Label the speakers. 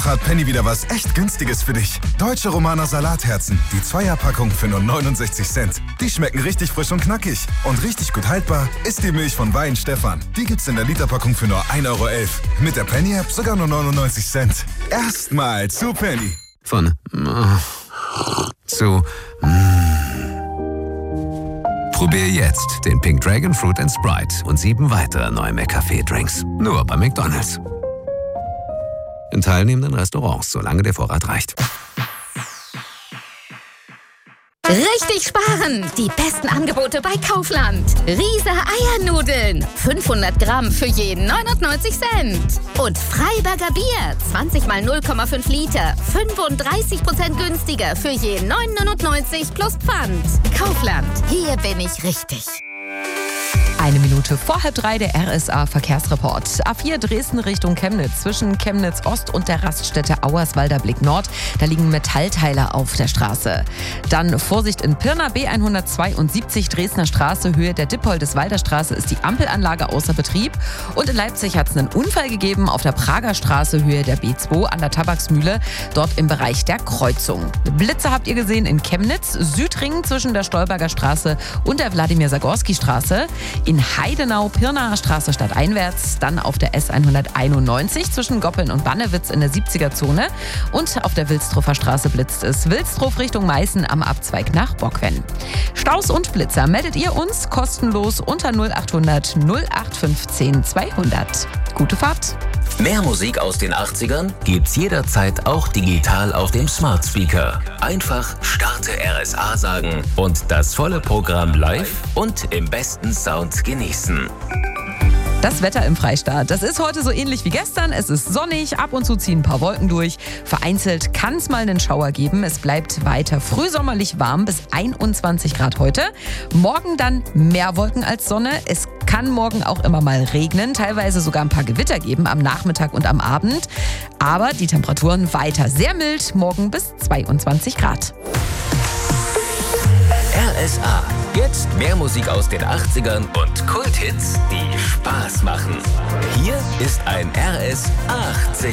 Speaker 1: Woche hat Penny wieder was echt Günstiges für dich. Deutsche Romaner Salatherzen, die Zweierpackung für nur 69 Cent. Die schmecken richtig frisch und knackig. Und richtig gut haltbar ist die Milch von Wein Stefan. Die gibt's in der Literpackung für nur 1,11 Euro. Mit der Penny-App sogar nur 99 Cent. Erstmal zu Penny.
Speaker 2: Von zu Probier jetzt den Pink Dragon Fruit & Sprite und 7 weitere neue McCafé-Drinks. Nur bei McDonald's. In teilnehmenden Restaurants, solange der Vorrat reicht.
Speaker 3: Richtig sparen! Die besten Angebote bei Kaufland. Riese Eiernudeln. 500 Gramm für jeden 99 Cent. Und Freiberger Bier. 20 mal 0,5 Liter. 35% günstiger für jeden 9,99 plus Pfand. Kaufland. Hier bin ich richtig.
Speaker 4: 1 Minute vor 2:30 der RSA-Verkehrsreport. A4 Dresden Richtung Chemnitz. Zwischen Chemnitz Ost und der Raststätte Auerswalder Blick Nord. Da liegen Metallteile auf der Straße. Dann Vorsicht in Pirna, B172 Dresdner Straße, Höhe der Dippoldeswalder Straße ist die Ampelanlage außer Betrieb. Und in Leipzig hat es einen Unfall gegeben auf der Prager Straße, Höhe der B2 an der Tabaksmühle, dort im Bereich der Kreuzung. Blitze habt ihr gesehen in Chemnitz, Südring zwischen der Stolberger Straße und der Wladimir-Sagorski-Straße. In Heidenau, Pirnaer Straße stadteinwärts, dann auf der S191 zwischen Goppeln und Bannewitz in der 70er-Zone und auf der Wilsdruffer Straße blitzt es. Wilsdruf Richtung Meißen am Abzweig nach Bockwen. Staus und Blitzer meldet ihr uns kostenlos unter 0800 0815 200. Gute Fahrt!
Speaker 5: Mehr Musik aus den 80ern gibt's jederzeit auch digital auf dem Smart Speaker. Einfach Starte RSA sagen und das volle Programm live und im besten Sound genießen.
Speaker 4: Das Wetter im Freistaat. Das ist heute so ähnlich wie gestern. Es ist sonnig, ab und zu ziehen ein paar Wolken durch. Vereinzelt kann es mal einen Schauer geben. Es bleibt weiter frühsommerlich warm bis 21 Grad heute. Morgen dann mehr Wolken als Sonne. Es kann morgen auch immer mal regnen, teilweise sogar ein paar Gewitter geben am Nachmittag und am Abend. Aber die Temperaturen weiter sehr mild, morgen bis 22 Grad.
Speaker 5: RSA. Jetzt mehr Musik aus den 80ern und Kulthits, die Spaß machen. Hier ist ein RS 80.